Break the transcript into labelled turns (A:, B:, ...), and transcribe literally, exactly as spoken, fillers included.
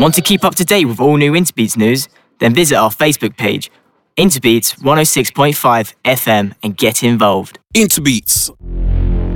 A: Want to keep up to date with all new Interbeats news? Then visit our Facebook page, Interbeats one oh six point five F M, and get involved.
B: Interbeats.